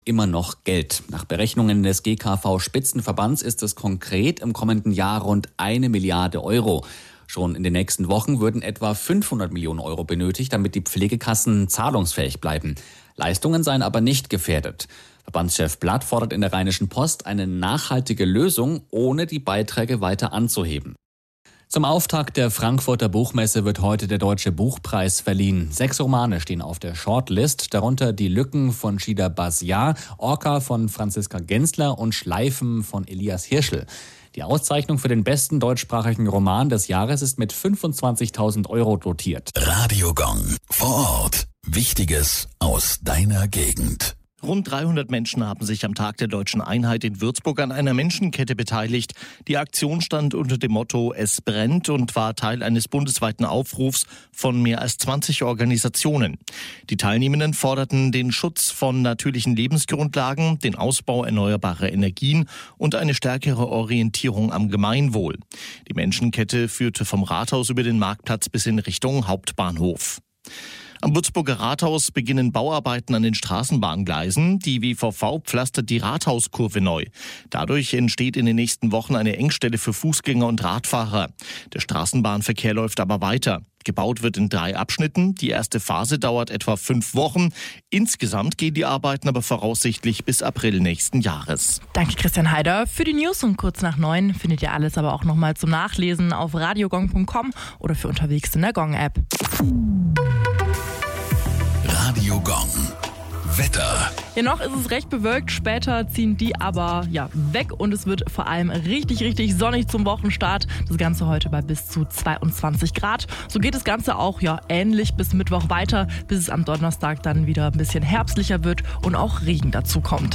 immer noch Geld. Nach Berechnungen des GKV-Spitzenverbands ist es konkret im kommenden Jahr rund 1 Milliarde Euro. Schon in den nächsten Wochen würden etwa 500 Millionen Euro benötigt, damit die Pflegekassen zahlungsfähig bleiben. Leistungen seien aber nicht gefährdet. Verbandschef Blatt fordert in der Rheinischen Post eine nachhaltige Lösung, ohne die Beiträge weiter anzuheben. Zum Auftakt der Frankfurter Buchmesse wird heute der Deutsche Buchpreis verliehen. 6 Romane stehen auf der Shortlist, darunter Die Lücken von Shida Basiar, Orca von Franziska Gensler und Schleifen von Elias Hirschl. Die Auszeichnung für den besten deutschsprachigen Roman des Jahres ist mit 25.000 Euro dotiert. Radio Gong. Vor Ort. Wichtiges aus deiner Gegend. Rund 300 Menschen haben sich am Tag der Deutschen Einheit in Würzburg an einer Menschenkette beteiligt. Die Aktion stand unter dem Motto Es brennt und war Teil eines bundesweiten Aufrufs von mehr als 20 Organisationen. Die Teilnehmenden forderten den Schutz von natürlichen Lebensgrundlagen, den Ausbau erneuerbarer Energien und eine stärkere Orientierung am Gemeinwohl. Die Menschenkette führte vom Rathaus über den Marktplatz bis in Richtung Hauptbahnhof. Am Würzburger Rathaus beginnen Bauarbeiten an den Straßenbahngleisen. Die WVV pflastert die Rathauskurve neu. Dadurch entsteht in den nächsten Wochen eine Engstelle für Fußgänger und Radfahrer. Der Straßenbahnverkehr läuft aber weiter. Gebaut wird in 3 Abschnitten. Die erste Phase dauert etwa 5 Wochen. Insgesamt gehen die Arbeiten aber voraussichtlich bis April nächsten Jahres. Danke Christian Heider für die News um kurz nach 9. Findet ihr alles aber auch nochmal zum Nachlesen auf radiogong.com oder für unterwegs in der Gong-App. Radio Gong. Wetter. Ja, noch ist es recht bewölkt, später ziehen die aber weg und es wird vor allem richtig, richtig sonnig zum Wochenstart. Das Ganze heute bei bis zu 22 Grad. So geht das Ganze auch ähnlich bis Mittwoch weiter, bis es am Donnerstag dann wieder ein bisschen herbstlicher wird und auch Regen dazu kommt.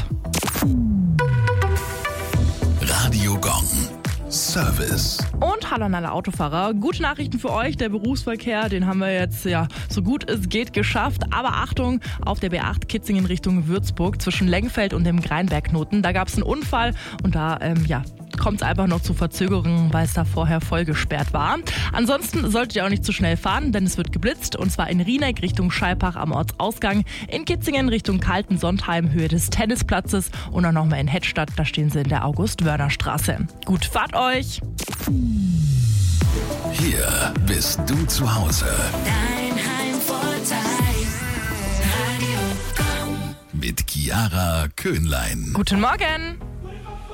Radio Gong. Service. Und hallo an alle Autofahrer. Gute Nachrichten für euch. Der Berufsverkehr, den haben wir jetzt so gut es geht geschafft. Aber Achtung, auf der B8 Kitzingen Richtung Würzburg zwischen Lengfeld und dem Greinbergknoten. Da gab es einen Unfall und da kommt es einfach noch zu Verzögerungen, weil es da vorher voll gesperrt war. Ansonsten solltet ihr auch nicht zu schnell fahren, denn es wird geblitzt. Und zwar in Rieneck Richtung Scheibach am Ortsausgang, in Kitzingen Richtung Kalten-Sontheim Höhe des Tennisplatzes und dann nochmal in Hettstadt, da stehen sie in der August-Wörner-Straße. Gut, fahrt euch! Hier bist du zu Hause. Dein Heimvorteil. Radio Gong. Mit Chiara Köhnlein. Guten Morgen!